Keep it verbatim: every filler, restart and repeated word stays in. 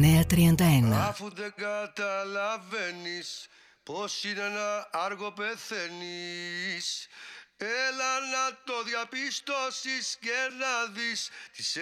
εννιά τριάντα ένα. Αφού δεν καταλαβαίνεις πως είναι ένα άργο πεθαίνεις, έλα να το διαπιστώσεις και να δεις τις